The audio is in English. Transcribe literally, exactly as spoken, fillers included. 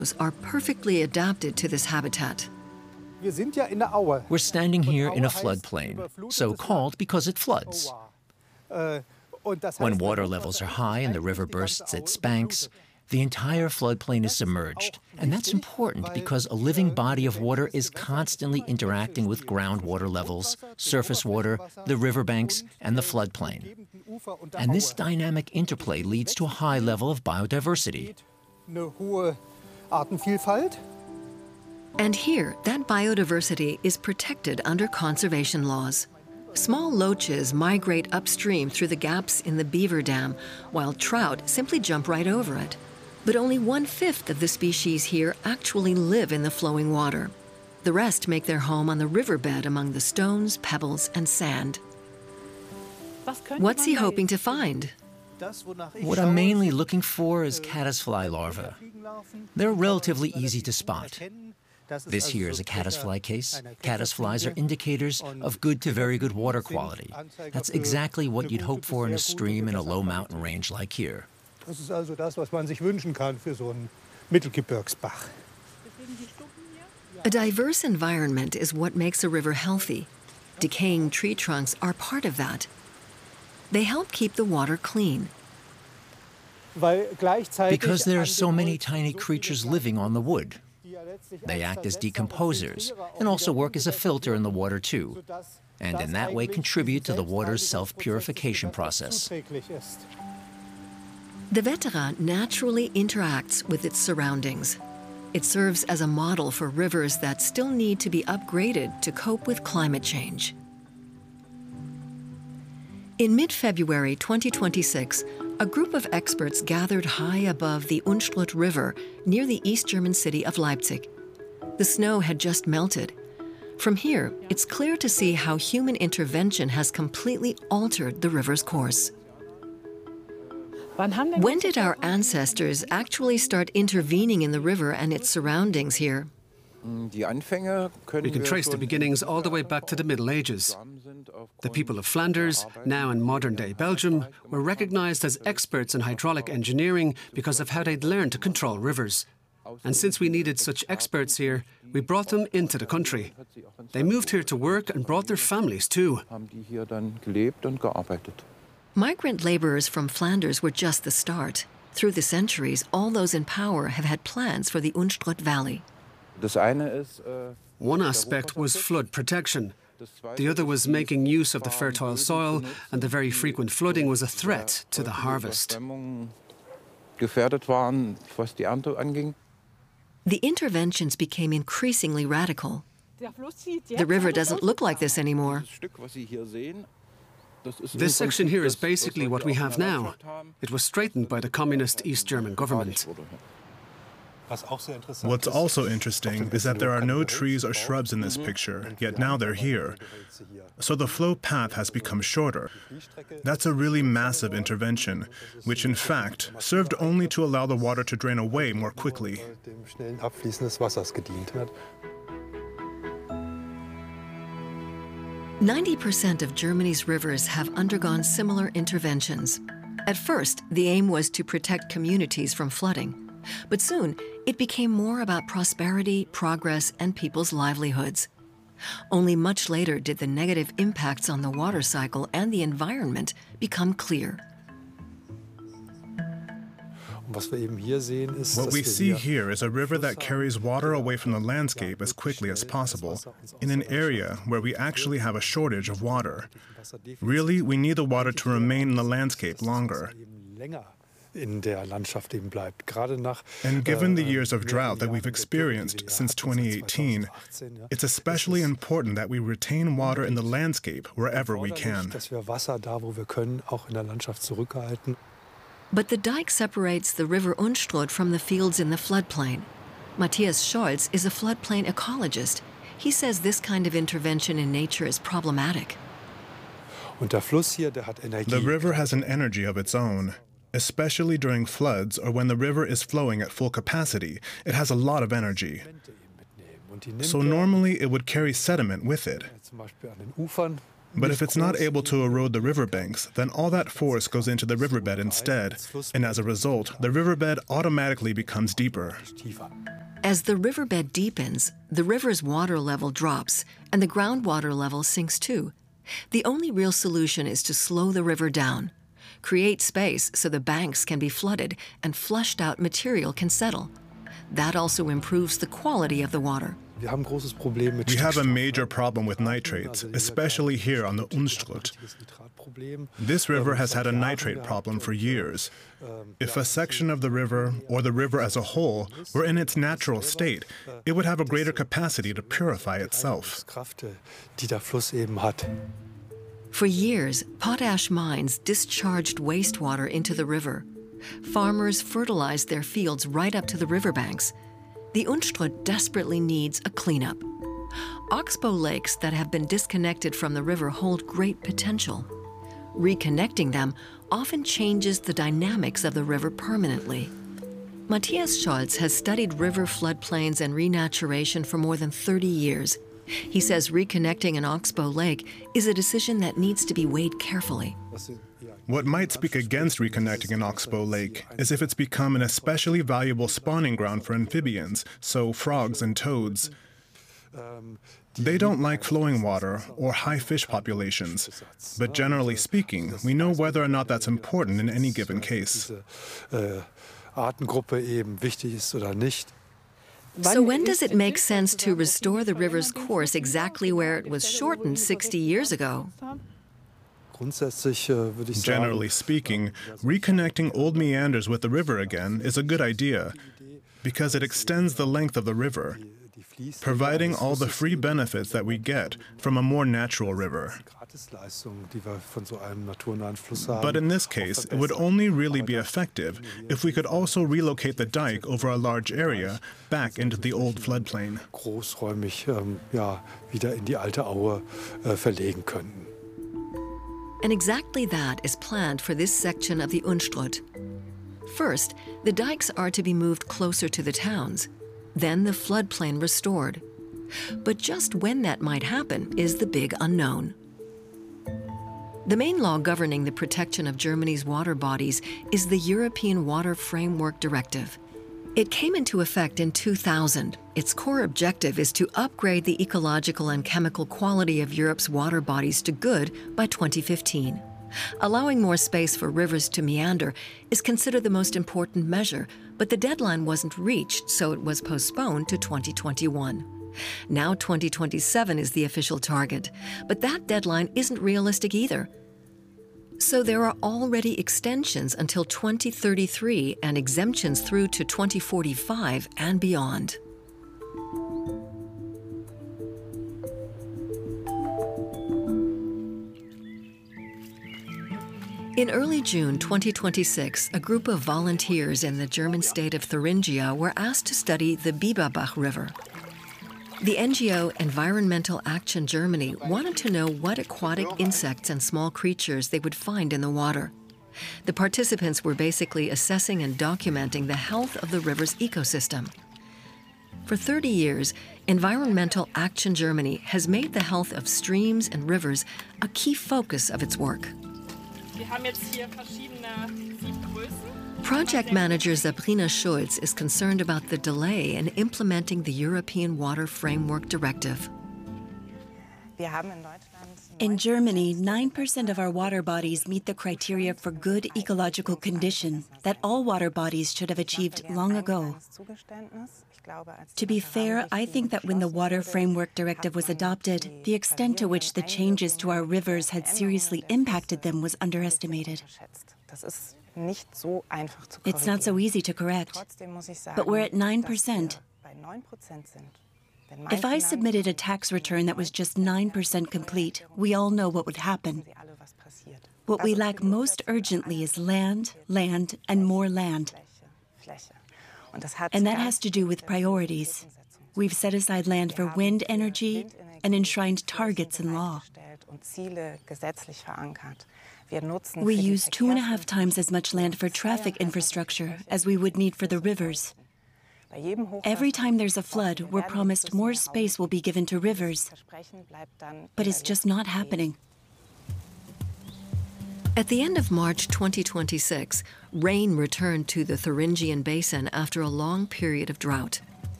are perfectly adapted to this habitat. We're standing here in a floodplain, so called because it floods. When water levels are high and the river bursts its banks, the entire floodplain is submerged. And that's important because a living body of water is constantly interacting with groundwater levels, surface water, the riverbanks, and the floodplain. And this dynamic interplay leads to a high level of biodiversity. And here, that biodiversity is protected under conservation laws. Small loaches migrate upstream through the gaps in the beaver dam, while trout simply jump right over it. But only one-fifth of the species here actually live in the flowing water. The rest make their home on the riverbed among the stones, pebbles, and sand. What's he hoping to find? What I'm mainly looking for is caddisfly larvae. They're relatively easy to spot. This here is a caddisfly case. Caddisflies are indicators of good to very good water quality. That's exactly what you'd hope for in a stream in a low mountain range like here. Das ist also das, was man sich wünschen kann für so einen Mittelgebirgsbach. A diverse environment is what makes a river healthy. Decaying tree trunks are part of that. They help keep the water clean. Because there are so many tiny creatures living on the wood. They act as decomposers and also work as a filter in the water too, and in that way contribute to the water's self-purification process. The Wetterau naturally interacts with its surroundings. It serves as a model for rivers that still need to be upgraded to cope with climate change. In mid-February twenty twenty-six, a group of experts gathered high above the Unstrut River near the East German city of Leipzig. The snow had just melted. From here, it's clear to see how human intervention has completely altered the river's course. When did our ancestors actually start intervening in the river and its surroundings here? We can trace the beginnings all the way back to the Middle Ages. The people of Flanders, now in modern-day Belgium, were recognized as experts in hydraulic engineering because of how they'd learned to control rivers. And since we needed such experts here, we brought them into the country. They moved here to work and brought their families too. Migrant laborers from Flanders were just the start. Through the centuries, all those in power have had plans for the Unstrut Valley. One aspect was flood protection. The other was making use of the fertile soil, and the very frequent flooding was a threat to the harvest. The interventions became increasingly radical. The river doesn't look like this anymore. This section here is basically what we have now. It was straightened by the communist East German government. What's also interesting is that there are no trees or shrubs in this picture, yet now they're here. So the flow path has become shorter. That's a really massive intervention, which in fact served only to allow the water to drain away more quickly. ninety percent of Germany's rivers have undergone similar interventions. At first, the aim was to protect communities from flooding. But soon, it became more about prosperity, progress, and people's livelihoods. Only much later did the negative impacts on the water cycle and the environment become clear. What we see here is a river that carries water away from the landscape as quickly as possible, in an area where we actually have a shortage of water. Really, we need the water to remain in the landscape longer. And given the years of drought that we've experienced since twenty eighteen, it's especially important that we retain water in the landscape wherever we can. But the dike separates the river Unstrut from the fields in the floodplain. Matthias Scholz is a floodplain ecologist. He says this kind of intervention in nature is problematic. The river has an energy of its own. Especially during floods or when the river is flowing at full capacity, it has a lot of energy. So normally it would carry sediment with it. But if it's not able to erode the riverbanks, then all that force goes into the riverbed instead, and as a result, the riverbed automatically becomes deeper. As the riverbed deepens, the river's water level drops, and the groundwater level sinks too. The only real solution is to slow the river down, create space so the banks can be flooded and flushed out material can settle. That also improves the quality of the water. We have a major problem with nitrates, especially here on the Unstrut. This river has had a nitrate problem for years. If a section of the river, or the river as a whole, were in its natural state, it would have a greater capacity to purify itself. For years, potash mines discharged wastewater into the river. Farmers fertilized their fields right up to the riverbanks. The Unstrut desperately needs a cleanup. Oxbow lakes that have been disconnected from the river hold great potential. Reconnecting them often changes the dynamics of the river permanently. Matthias Scholz has studied river floodplains and renaturation for more than thirty years. He says reconnecting an Oxbow lake is a decision that needs to be weighed carefully. What might speak against reconnecting an Oxbow lake is if it's become an especially valuable spawning ground for amphibians, so frogs and toads. They don't like flowing water or high fish populations, but generally speaking, we know whether or not that's important in any given case. So when does it make sense to restore the river's course exactly where it was shortened sixty years ago? Generally speaking, reconnecting old meanders with the river again is a good idea because it extends the length of the river, providing all the free benefits that we get from a more natural river. But in this case, it would only really be effective if we could also relocate the dike over a large area back into the old floodplain. And exactly that is planned for this section of the Unstrut. First, the dikes are to be moved closer to the towns, then the floodplain restored. But just when that might happen is the big unknown. The main law governing the protection of Germany's water bodies is the European Water Framework Directive. It came into effect in two thousand. Its core objective is to upgrade the ecological and chemical quality of Europe's water bodies to good by twenty fifteen. Allowing more space for rivers to meander is considered the most important measure, but the deadline wasn't reached, so it was postponed to twenty twenty-one. Now twenty twenty-seven is the official target, but that deadline isn't realistic either. So there are already extensions until twenty thirty-three and exemptions through to twenty forty-five and beyond. In early June twenty twenty-six, a group of volunteers in the German state of Thuringia were asked to study the Biberbach River. The N G O Environmental Action Germany wanted to know what aquatic insects and small creatures they would find in the water. The participants were basically assessing and documenting the health of the river's ecosystem. For thirty years, Environmental Action Germany has made the health of streams and rivers a key focus of its work. Project manager Sabrina Schulz is concerned about the delay in implementing the European Water Framework Directive. In Germany, nine percent of our water bodies meet the criteria for good ecological condition that all water bodies should have achieved long ago. To be fair, I think that when the Water Framework Directive was adopted, the extent to which the changes to our rivers had seriously impacted them was underestimated. It's not so easy to correct, but we're at nine percent. If I submitted a tax return that was just nine percent complete, we all know what would happen. What we lack most urgently is land, land, and more land. And that has to do with priorities. We've set aside land for wind energy and enshrined targets in law. We use two and a half times as much land for traffic infrastructure as we would need for the rivers. Every time there's a flood, we're promised more space will be given to rivers. But it's just not happening. At the end of March twenty twenty-six, rain returned to the Thuringian Basin after a long period of drought.